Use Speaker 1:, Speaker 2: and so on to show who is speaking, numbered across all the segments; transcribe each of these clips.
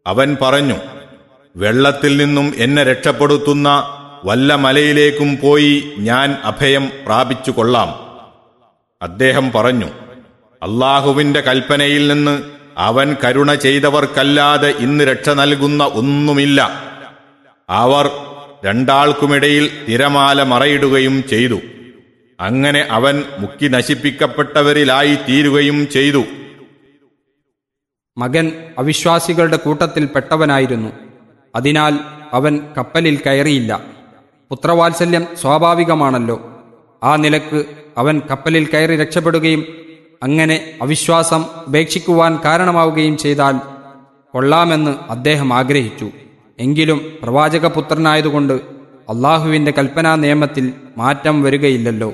Speaker 1: അവൻ പറഞ്ഞു, വെള്ളത്തിൽ നിന്നും എന്നെ രക്ഷപ്പെടുത്തുന്ന വല്ല മലയിലേക്കും പോയി ഞാൻ അഭയം പ്രാപിച്ചു കൊള്ളാം. അദ്ദേഹം പറഞ്ഞു, അല്ലാഹുവിന്റെ കൽപ്പനയിൽ നിന്ന് അവൻ കരുണ ചെയ്തവർക്കല്ലാതെ ഇന്ന് രക്ഷ നൽകുന്ന ഒന്നുമില്ല. അവർ രണ്ടാൾക്കുമിടയിൽ തിരമാല മറയിടുകയും ചെയ്തു. അങ്ങനെ അവൻ മുക്കി നശിപ്പിക്കപ്പെട്ടവരിലായി തീരുകയും ചെയ്തു.
Speaker 2: മകൻ അവിശ്വാസികളുടെ കൂട്ടത്തിൽ പെട്ടവനായിരുന്നു. അതിനാൽ അവൻ കപ്പലിൽ കയറിയില്ല. പുത്രവാത്സല്യം സ്വാഭാവികമാണല്ലോ. ആ നിലക്ക് അവൻ കപ്പലിൽ കയറി രക്ഷപ്പെടുകയും അങ്ങനെ അവിശ്വാസം ഉപേക്ഷിക്കുവാൻ കാരണമാവുകയും ചെയ്താൽ കൊള്ളാമെന്ന് അദ്ദേഹം ആഗ്രഹിച്ചു. എങ്കിലും പ്രവാചകപുത്രനായതുകൊണ്ട് അള്ളാഹുവിന്റെ കൽപ്പനാ നിയമത്തിൽ മാറ്റം വരികയില്ലല്ലോ.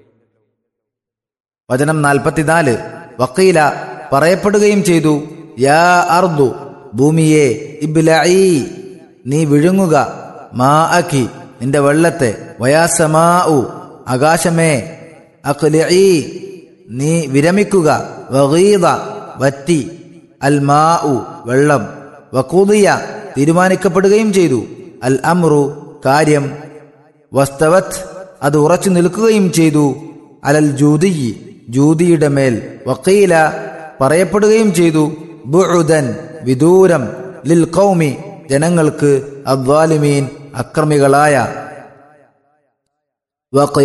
Speaker 3: വചനം 44. വഖീല, പറയപ്പെടുകയും ചെയ്തു, യാ അർദു, ഭൂമിയെ, ഇബ്ലഈ, നീ വിഴുങ്ങുക, മാഅകി, നിന്റെ വെള്ളത്തെ, വയാ സമാഉ, ആകാശമേ, അഖ്ലിഈ, നീ വിരമിക്കുക, വഗീദ, വറ്റി, അൽ മാഉ, വെള്ളം, വഖുദിയ, തീരുമാനിക്കപ്പെടുകയും ചെയ്തു, അൽ അംറു, കാര്യം, വസ്തവത്, അത് ഉറച്ചു നിൽക്കുകയും ചെയ്തു, അലൽ ജൂദി, ജൂദിയുടെ മേൽ, വഖീല, പറയപ്പെടുകയും ചെയ്തു, ബുഉദൻ, വിദൂരം, ലിൽ ഖൗമി, ജനങ്ങൾക്ക്, അദ്വാലിമീൻ, അക്രമികളായ.